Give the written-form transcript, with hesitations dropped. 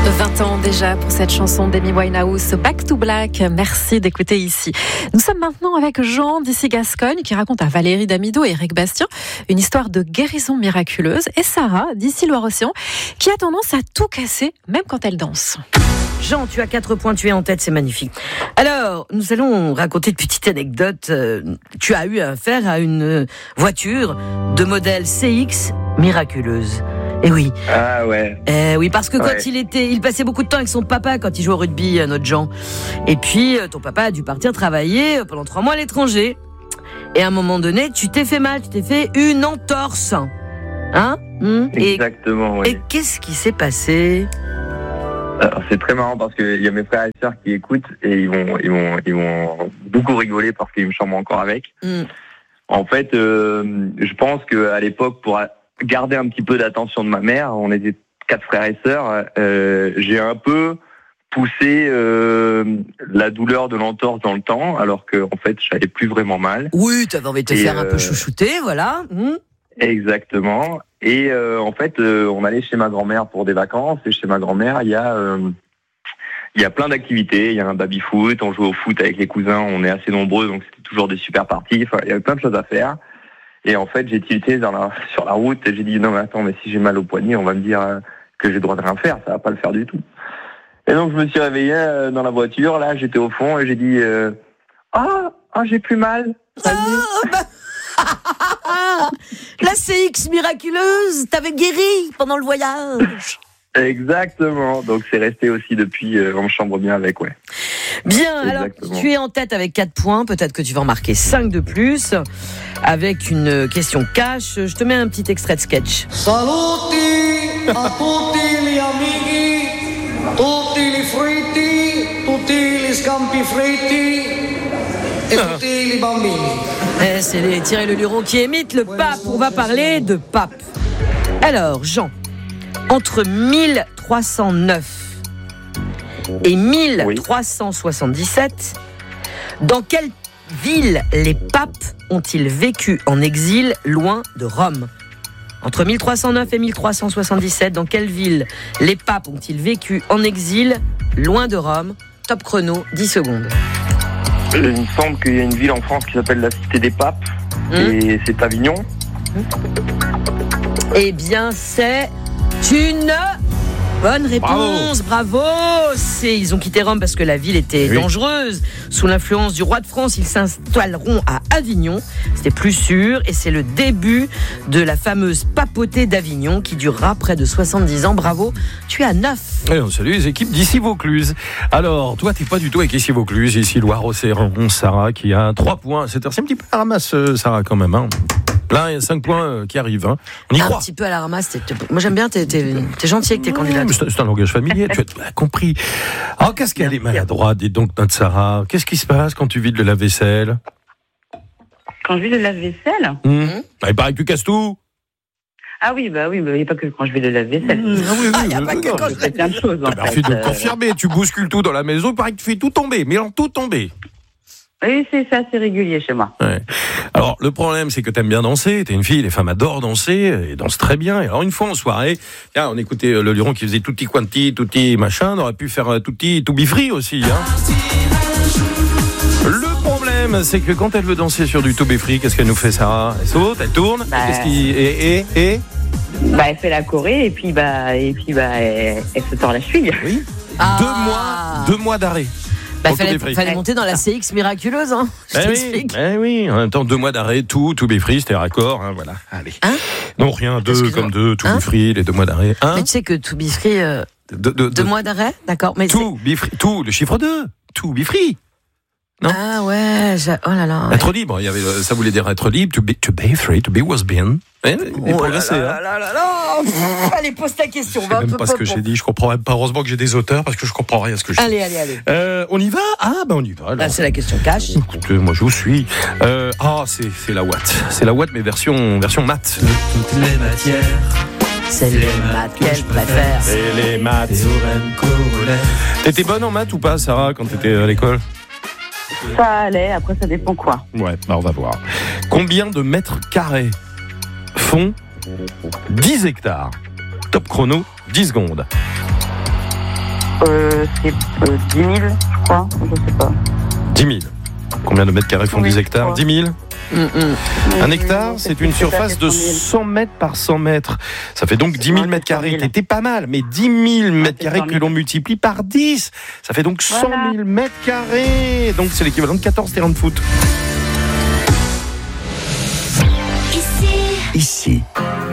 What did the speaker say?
20 ans déjà pour cette chanson d'Amy Winehouse, Back to Black. Merci d'écouter ici. Nous sommes maintenant avec Jean d'ici Gascogne qui raconte à Valérie Damido et Eric Bastien une histoire de guérison miraculeuse, et Sarah d'ici Loire-Océan qui a tendance à tout casser même quand elle danse. Jean, tu as 4 points, tu es en tête, c'est magnifique. Alors, nous allons raconter une petite anecdote. Tu as eu affaire à une voiture de modèle CX miraculeuse. Eh oui. Ah ouais. Oui, parce que quand il passait beaucoup de temps avec son papa quand il jouait au rugby, notre Jean. Et puis, ton papa a dû partir travailler pendant 3 mois à l'étranger. Et à un moment donné, tu t'es fait mal, tu t'es fait une entorse. Hein ? Exactement, oui. Et qu'est-ce qui s'est passé ? Alors, c'est très marrant parce qu'il y a mes frères et sœurs qui écoutent et ils vont beaucoup rigoler parce qu'ils me chambrent encore avec. En fait, je pense qu'à l'époque, pour garder un petit peu d'attention de ma mère, on était 4 frères et sœurs, j'ai un peu poussé la douleur de l'entorse dans le temps, alors que en fait, j'allais plus vraiment mal. Oui, tu avais envie de te faire un peu chouchouter, voilà. Exactement. Et en fait, on allait chez ma grand-mère pour des vacances, et chez ma grand-mère, il y a plein d'activités. Il y a un baby-foot, on joue au foot avec les cousins, on est assez nombreux, donc c'était toujours des super parties. Enfin, il y avait plein de choses à faire. Et en fait, j'ai tilté sur la route et j'ai dit non mais attends, mais si j'ai mal au poignet, on va me dire que j'ai le droit de rien faire, ça va pas le faire du tout. Et donc je me suis réveillé dans la voiture, là j'étais au fond et j'ai dit j'ai plus mal. La CX miraculeuse, t'avais guéri pendant le voyage. Exactement, donc c'est resté aussi depuis, on me chambre bien avec, ouais. Bien, Exactement. Alors tu es en tête avec 4 points, peut-être que tu vas en marquer 5 de plus, avec une question cash. Je te mets un petit extrait de sketch. Saluti a tutti gli amici, tutti li fritti, tutti li scampi fritti et tutti li bambini. C'est les Thierry Le Luron qui imitent le pape. On va parler de pape. Alors, Jean, entre 1309 et 1377, dans quelle ville les papes ont-ils vécu en exil loin de Rome ? Entre 1309 et 1377, dans quelle ville les papes ont-ils vécu en exil loin de Rome ? Top chrono, 10 secondes. Il me semble qu'il y a une ville en France qui s'appelle la Cité des Papes, et c'est Avignon. Eh bien, c'est une bonne réponse. Bravo. Ils ont quitté Rome parce que la ville était dangereuse. Sous l'influence du roi de France, ils s'installeront à Avignon. C'était plus sûr, et c'est le début de la fameuse papauté d'Avignon qui durera près de 70 ans. Bravo, tu es à 9. Et on salue les équipes d'ici Vaucluse. Alors, toi, t'es pas du tout avec ici Vaucluse, ici Loire-Océan, Sarah qui a 3 points. C'est un petit peu la ramasse, Sarah, quand même. Hein. Plein, il y a 5 points qui arrivent. Hein. On y croit. Un petit peu à la ramasse. Moi, j'aime bien, t'es gentil avec tes candidats. C'est un langage familier, tu as compris. Alors, qu'est-ce qu'elle est maladroite, dis donc, notre Sarah. Qu'est-ce qui se passe quand tu vides le lave-vaisselle ? Quand je vide le lave-vaisselle Il paraît que tu casses tout. Ah oui, il n'y a pas que quand je vais le lave-vaisselle. Il n'y a pas que quand je fais plein de choses. Merci de confirmer, tu bouscules tout dans la maison, il paraît que tu fais tout tomber, mais alors tout tomber. Oui, c'est assez régulier chez moi. Ouais. Alors, le problème, c'est que t'aimes bien danser, t'es une fille, les femmes adorent danser, et dansent très bien. Et alors, une fois en soirée, on écoutait le Luron qui faisait tutti quanti, tutti machin, on aurait pu faire tutti to be free aussi, hein. Le problème, c'est que quand elle veut danser sur du to be free, qu'est-ce qu'elle nous fait, Sarah ? Elle saute, elle tourne, elle fait la choré, et puis elle se tord la cheville. Oui. 2 mois d'arrêt. Fallait monter dans la CX miraculeuse, hein. Je t'explique. Oui, en même temps, 2 mois d'arrêt, tout be free, c'était raccord, hein, voilà. Allez. Non, rien, 2 comme 2, tout be free, les 2 mois d'arrêt. Mais tu sais que to be free, 2 mois d'arrêt, d'accord. Mais tout be free, tout, le chiffre 2, tout be free. Non. Ah ouais, oh là là. Être libre, ça voulait dire être libre, to be free, to be was been. Allez, pose ta question. Je sais même pas ce que j'ai dit, je comprends même pas. Heureusement que j'ai des auteurs parce que je comprends rien à ce que je dis. Allez. On y va ? On y va. C'est la question cash. Écoutez, moi je vous suis. C'est la Watt. C'est la Watt, mais version maths. Toutes les matières. C'est les maths qu'elle préfère. C'est les maths. T'étais bonne en maths ou pas, Sarah, quand t'étais à l'école ? Ça allait, après ça dépend quoi. Ouais, on va voir. Combien de mètres carrés font 10 hectares ? Top chrono, 10 secondes. C'est 10 000, je crois. Je sais pas. 10 000. Combien de mètres carrés font 10 je hectares? crois. 10 000. Un hectare, c'est une surface de 100 100 mètres par 100 mètres. Ça fait donc 10 000 Ouais, mètres c'est 100 carrés. 000. T'étais pas mal, mais 10 000 mètres c'est carrés 100 que 000. l'on multiplie par 10. Ça fait donc 100 Voilà. 000 mètres carrés. Donc c'est l'équivalent de 14 terrains de foot. Ici,